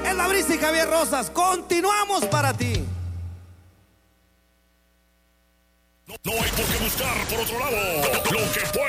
Es La Brisa y Javier Rosas. Continuamos para ti. No hay por qué buscar por otro lado. Lo que puede